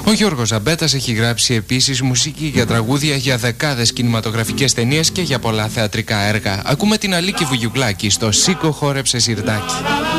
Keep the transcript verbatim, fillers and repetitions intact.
Ο Γιώργος Ζαμπέτας έχει γράψει επίσης μουσική για τραγούδια για δεκάδες κινηματογραφικές ταινίες και για πολλά θεατρικά έργα. Ακούμε την Αλίκη Βουγιουκλάκη στο «Σήκω χόρεψε σιρτάκι».